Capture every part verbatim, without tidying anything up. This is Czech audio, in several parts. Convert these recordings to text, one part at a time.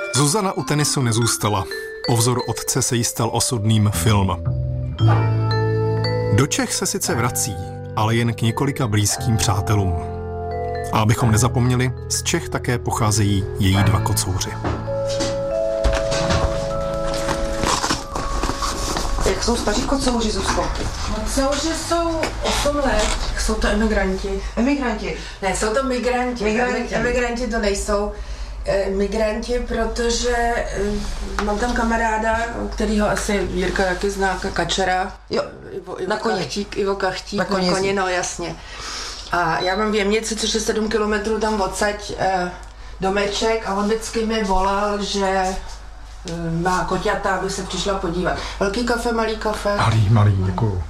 Zuzana u tenisu nezůstala. O vzoru otce se jí stal osudným film. Do Čech se sice vrací, ale jen k několika blízkým přátelům. A abychom nezapomněli, z Čech také pocházejí její dva kocouři. Jak jsou staří kocouři, Zuzko? Kocouři jsou osm let. Jsou to emigranti. Emigranti? Ne, jsou to migranti. Migranti, emigranti to nejsou eh, migranti, protože eh, mám tam kamaráda, kterýho asi Jirka taky zná, Kačera. Jo, Ivo, Ivo na koni. Kachtík, Ivo Kachtík, na koni, na koni, no jasně. A já mám v Jemnici, což je sedm kilometrů tam odsaď eh, domeček a on vždycky mi volal, že eh, má koťata, aby se přišla podívat. Velký kafe, malý kafe. Malý, malý, děkuju.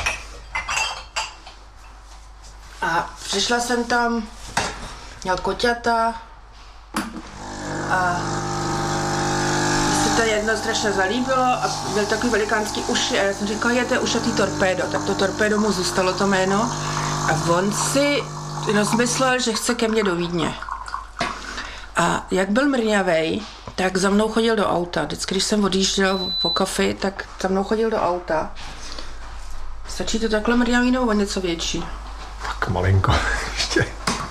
A přišla jsem tam, měl koťata a mně se to jedno strašně zalíbilo a měl takový velikánský uši a já jsem říkala, je to ušatý torpédo, tak to torpédo mu zůstalo to jméno a on si rozmyslel, že chce ke mně do Vídně. A jak byl mrňavej, tak za mnou chodil do auta. Vždycky, když jsem odjížděl po kafi, tak za mnou chodil do auta. Stačí to takhle mrňavý nebo něco větší? Tak malinko, ještě.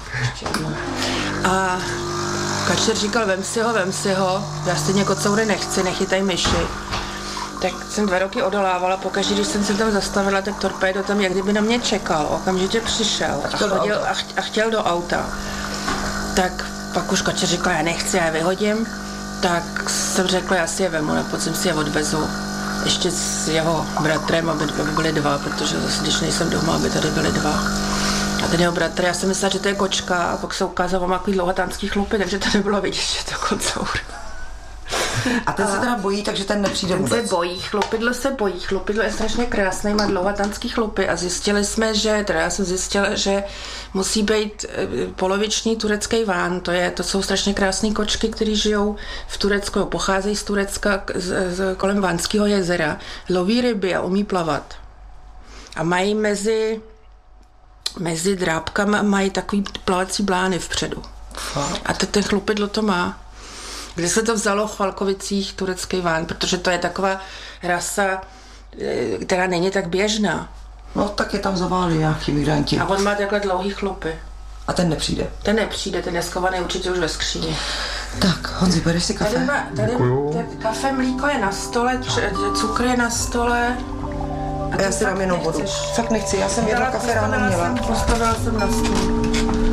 A Kačer říkal, vem si ho, vem si ho, já stejně kocoury nechci, nechytaj myši. Tak jsem dva roky odolávala, pokaždé, když jsem se tam zastavila, tak torpédo tam jak kdyby na mě čekal, okamžitě přišel a, chtěl chodil, a, ch- a chtěl do auta. Tak pak už Kačer říkal, já nechci, já je vyhodím, tak jsem řekla, já si je vemu, na podzim si je odvezu. Ještě s jeho bratrem, aby, aby byli dva, protože zase, když nejsem doma, aby tady byli dva. A ten jeho bratr, já jsem myslela, že to je kočka a pak se ukázalo, má takový dlouhatánský chlupy, takže to nebylo vidět, že je to kocour. A ten a se teda bojí, takže ten nepřijde ten vůbec. se bojí, chlupidlo se bojí, chlupidlo je strašně krásný, má dlouhatánský chlupy a zjistili jsme, že, teda já jsem zjistila, že musí být poloviční turecký ván, to, je, to jsou strašně krásné kočky, které žijou v Turecku, pocházejí z Turecka z, z, kolem Vánského jezera, loví ryby a umí plavat. A mají mezi mezi drápkama mají takový plavací blány vpředu. Fakt? A to ten chlupidlo to má. Kde se to vzalo v Chalkovicích, turecký ván, protože to je taková rasa, která není tak běžná. No tak je tam zaválí nějaký migranti. A on má takhle dlouhý chlupy. A ten nepřijde. Ten nepřijde, ten je skovaný určitě už ve skříni. Tak, Honzi, bereš si kafe? Tady, má, tady tady kafe, mlíko je na stole, cukr je na stole. A já si dám jenom vodu. Fakt nechci, já jsem jedno kafe ráno měla. Jsem, postavila jsem na stůl.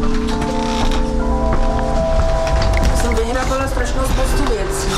Jsem vyhrabala strašnou spoustu věcí.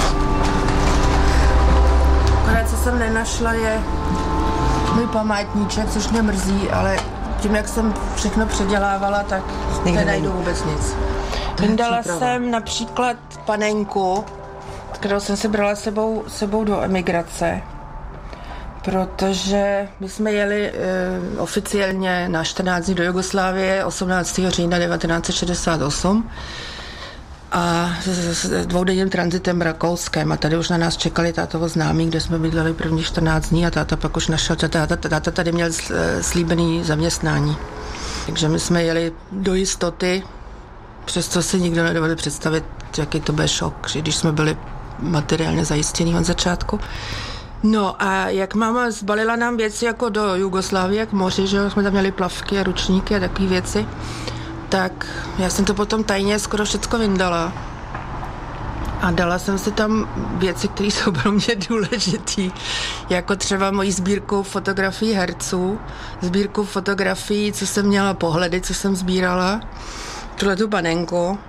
Akorát, co jsem nenašla, je můj památníček, což mě mrzí, ale tím, jak jsem všechno předělávala, tak nenajdu vůbec nic. Vyndala jsem například panenku, kterou jsem si brala sebou, sebou do emigrace. Protože my jsme jeli e, oficiálně na čtrnáct dní do Jugoslávie osmnáctého října devatenáct set šedesát osm a s, s dvoudenním tranzitem Rakouskem a tady už na nás čekali tátovo známí, kde jsme bydleli první čtrnáct dní a táta pak už našel, táta, táta tady měl slíbený zaměstnání. Takže my jsme jeli do jistoty, přesto si nikdo nedovedl představit, jaký to byl šok, že když jsme byli materiálně zajistění od začátku. No a jak máma zbalila nám věci jako do Jugoslávie, k moři, že jsme tam měli plavky a ručníky a takové věci, tak já jsem to potom tajně skoro všecko vyndala. A dala jsem si tam věci, které jsou pro mě důležitý, jako třeba moji sbírku fotografií herců, sbírku fotografií, co jsem měla pohledy, co jsem sbírala, tuhletu panenku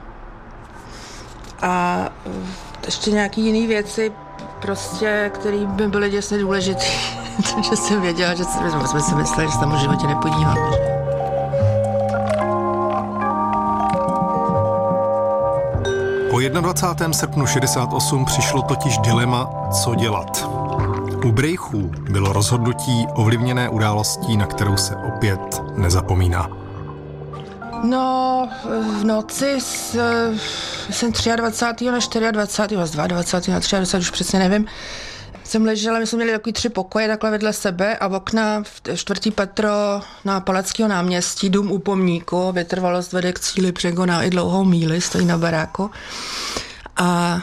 a ještě nějaký jiný věci, prostě, který by byly děsně důležitý. Takže jsem věděla, že jsme si mysleli, že se tam v životě nepodíváme. Po dvacátého prvního srpna šedesát osm přišlo totiž dilema, co dělat. U Brejchů bylo rozhodnutí ovlivněné událostí, na kterou se opět nezapomíná. No, v noci s, jsem dvacátého třetího na dvacátého čtvrtého z dvacátého druhého na dvacátého třetího už přesně nevím, jsem ležela, my jsme měli takový tři pokoje takhle vedle sebe a v okna v čtvrtý patro na Palackého náměstí, dům u pomníku, vytrvalost vede k cíli, překoná i dlouhou míli, stojí na baráku. A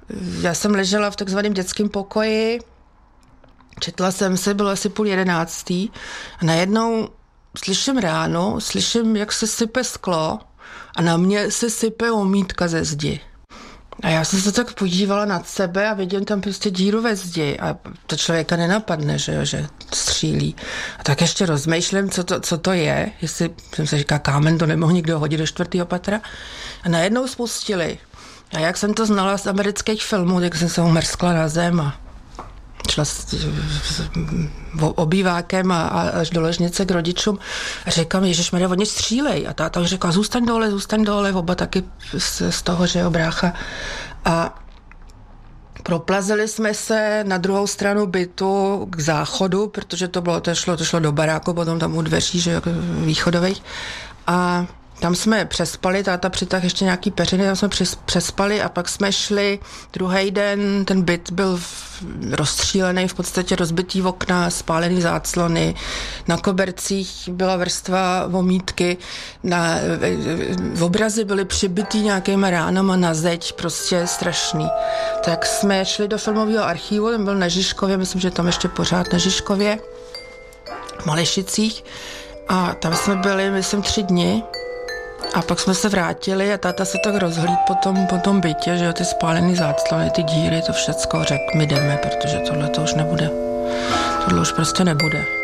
já jsem ležela v takzvaném dětském pokoji, četla jsem se, bylo asi půl jedenáctý a najednou slyším ráno, slyším, jak se sype sklo a na mě se sype omítka ze zdi. A já jsem se tak podívala nad sebe a vidím tam prostě díru ve zdi a to člověka nenapadne, že jo, že střílí. A tak ještě rozmýšlím, co to, co to je, jestli jsem se říká, kámen to nemohl nikdo hodit do čtvrtého patra. A najednou spustili. A jak jsem to znala z amerických filmů, tak jsem se umrskla na zem a šla s, s, s obývákem a, a až do ložnice k rodičům a říkám, ježišmarja, oni střílej. A táta už řekla, zůstaň dole, zůstaň dole, oba taky z, z toho, že jo, brácha. A proplazili jsme se na druhou stranu bytu k záchodu, protože to bylo, to šlo, to šlo do baráku, potom tam u dveří, že jo, východových. A tam jsme přespali, táta přitáhl ještě nějaký peřiny, tam jsme přespali a pak jsme šli druhý den, ten byt byl rozstřílený, v podstatě rozbitý okna, spálený záclony, na kobercích byla vrstva vomítky, na, v obrazy byly přibitý nějakýma ránama na zeď, prostě strašný. Tak jsme šli do filmového archivu, ten byl na Žižkově, myslím, že tam ještě pořád na Žižkově, v Malešicích a tam jsme byli, myslím, tři dny. A pak jsme se vrátili a táta se tak rozhlíd po tom, po tom bytě, že jo, ty spálený záclony, ty díry, to všecko, řekl, my jdeme, protože tohle to už nebude. Tohle už prostě nebude.